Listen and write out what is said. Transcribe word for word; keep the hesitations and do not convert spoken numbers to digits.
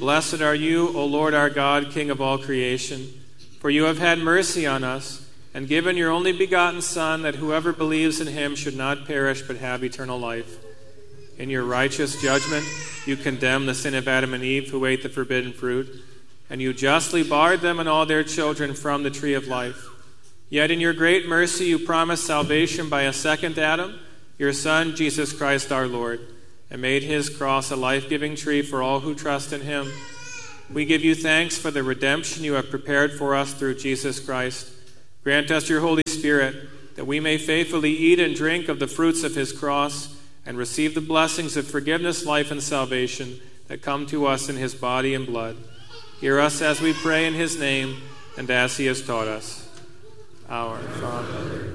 blessed are you, O Lord our God, King of all creation, for you have had mercy on us, and given your only begotten Son, that whoever believes in him should not perish but have eternal life. In your righteous judgment, you condemn the sin of Adam and Eve, who ate the forbidden fruit, and you justly barred them and all their children from the tree of life. Yet in your great mercy you promised salvation by a second Adam, your Son, Jesus Christ our Lord, and made his cross a life-giving tree for all who trust in him. We give you thanks for the redemption you have prepared for us through Jesus Christ. Grant us your Holy Spirit, that we may faithfully eat and drink of the fruits of his cross and receive the blessings of forgiveness, life, and salvation that come to us in his body and blood. Hear us as we pray in his name and as he has taught us. Our Father,